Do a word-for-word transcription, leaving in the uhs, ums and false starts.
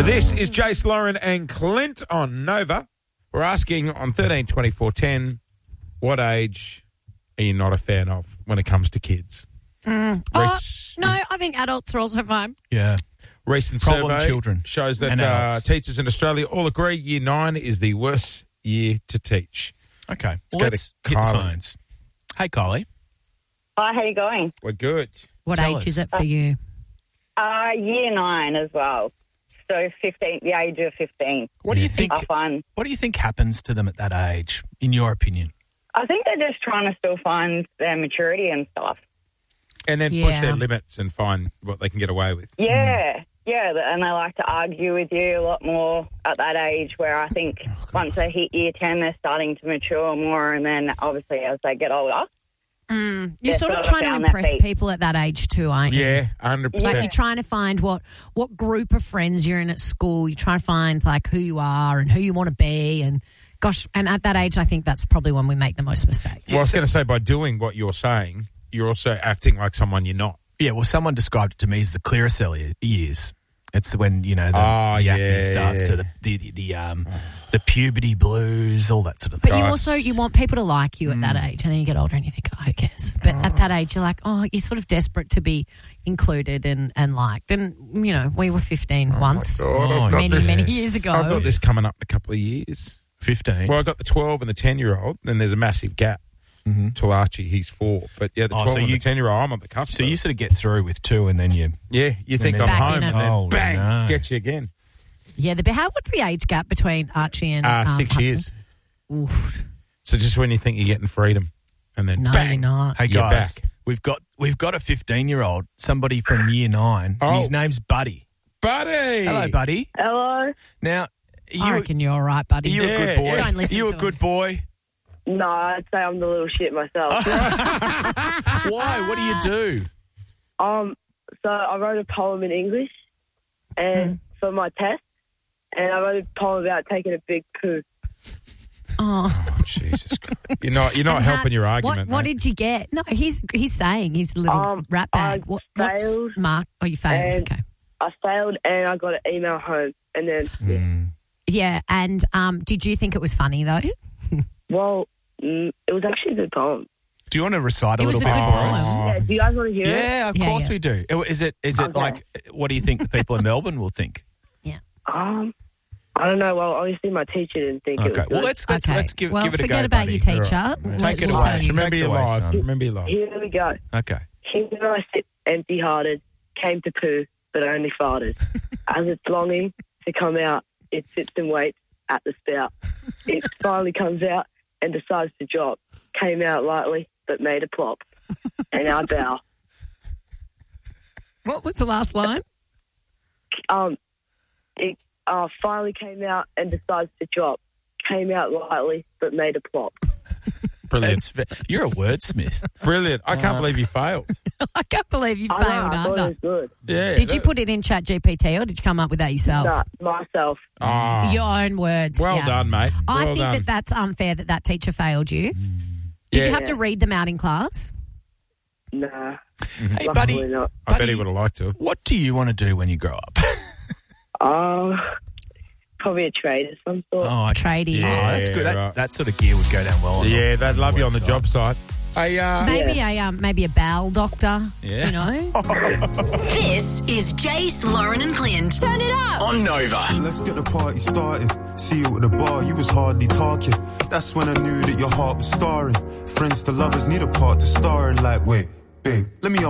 This is Jace, Lauren and Clint on Nova. We're asking on thirteen twenty-four ten, what age are you not a fan of when it comes to kids? Mm. Reece, oh, no, I think adults are also fine. Yeah. Recent Problem survey children shows that and uh, adults. teachers in Australia all agree year nine is the worst year to teach. Okay. Let's Well, go let's to hit the Kylie. phones. Hey, Kylie. Hi, how you going? We're good. What Tell age us. is it for you? Uh, year nine as well. So fifteen, the age of fifteen. What do you Yeah. think? I find, What do you think happens to them at that age, in your opinion? I think they're just trying to still find their maturity and stuff. And then push Yeah. their limits and find what they can get away with. Yeah, yeah, and they like to argue with you a lot more at that age, where I think once they hit year ten, they're starting to mature more, and then obviously as they get older. Mm. You're Yeah, sort of sort of trying to found their impress feet. people at that age too, aren't you? Yeah, one hundred Like percent. you're trying to find what, what group of friends you're in at school. You're trying to find like who you are and who you want to be. And gosh, and at that age, I think that's probably when we make the most mistakes. Well, I was going to say, by doing what you're saying, you're also acting like someone you're not. Yeah, well, someone described it to me as the clearasil ye- years. It's when, you know, the, Oh, the acne yeah, starts yeah. to the the, the, the, um, the puberty blues, all that sort of But thing. you Gosh. also, you want people to like you at that age, and then you get older and you think, oh, who cares? But at that age, you're like, oh, you're sort of desperate to be included and, and liked. And, you know, we were fifteen once, God, I've got many, this- many years ago. I've got this coming up in a couple of years. fifteen. Well, I got the twelve and the ten-year-old, then there's a massive gap Mm-hmm. till Archie, he's four. But, yeah, the Oh, twelve so and you- the ten-year-old, I'm on the cusp. So of you it. sort of get through with two and then you... Yeah, you think then I'm back home in and it. then Oh, bang, no. get you again. Yeah, the how? What's the age gap between Archie and Uh, um, six Hudson? years. Oof. So just when you think you're getting freedom and then No, bang. you're not. Hey, You're guys, back. we've got we've got a fifteen-year-old, somebody from year nine. Oh. His name's Buddy. Buddy! Hello, Buddy. Hello? Now, are you, I are reckon you're all right, buddy. you a Yeah, good boy? yeah. Don't Are listen you a to good him. boy? No, I'd say I'm the little shit myself. Why? What do you do? um, so I wrote a poem in English and for my test, and I wrote a poem about taking a big poo. Oh. Jesus Christ. You're not, you're not And how- helping your What, argument, what mate. did you get? No, he's he's saying his little Um, rat bag. I What, what's failed mark? Oh, you failed. and- Okay. I failed and I got an email home, and then Mm. Yeah, and um, did you think it was funny though? well, mm, it was actually a good poem. Do you want to recite a It was little a bit good for poem. us? Oh. Yeah, do you guys want to hear it? Yeah, of Yeah, course yeah. we do. Is it? Is it Okay. like? What do you think the people in Melbourne will think? Um, I don't know. Well, obviously my teacher didn't think it Okay. was good. Well, let's let's Okay. let's give well, give it a go. forget about buddy. your teacher. All right. We'll- Take it we'll away. tell you. Remember Take it your away, life. son. Remember your life. Here we go. Okay. Here I sit, empty-hearted, came to poo, but only farted. As it's longing to come out, it sits and waits at the spout. It finally comes out and decides to drop. Came out lightly, but made a plop. And I bow. What was the last line? Um, it uh, finally came out and decides to drop. Came out lightly, but made a plop. Brilliant. That's, ve- you're a wordsmith. Brilliant. I can't believe you failed. I can't believe you I know, failed, I thought it Arthur. was good. Yeah. Did you put it in Chat G P T or did you come up with that yourself? Nah, myself. Oh, Your own words. well yeah. done, mate. I well think done. that that's unfair that that teacher failed you. Did Yeah. you have to read them out in class? Nah. Hey, luckily buddy. not. I bet Buddy, he would have liked to. What do you want to do when you grow up? Uh, probably a trade of some sort. Oh, okay. Tradie. Yeah. Oh, that's good. That, right. that sort of gear would go down well. On Yeah, the, they'd love you on the website. job site. Hey, uh, Maybe a um, maybe a bowel doctor. Yeah. You know. This is Jace, Lauren and Clint. Turn it up. On Nova. Let's get the party started. See you at the bar, you was hardly talking. That's when I knew that your heart was scarring. Friends to lovers need a part to star in. Like, wait, babe, let me